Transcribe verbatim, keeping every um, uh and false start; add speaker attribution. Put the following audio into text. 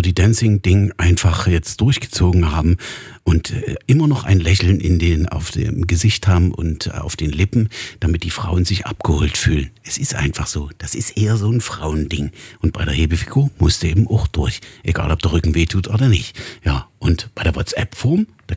Speaker 1: Dirty Dancing-Ding einfach jetzt durchgezogen haben und äh, immer noch ein Lächeln in den, auf dem Gesicht haben und äh, auf den Lippen, damit die Frauen sich abgeholt fühlen. Es ist einfach so. Das ist eher so ein Frauending. Und bei der Hebefigur musst du eben auch durch. Egal, ob der Rücken wehtut oder nicht. Ja, und bei der WhatsApp-Form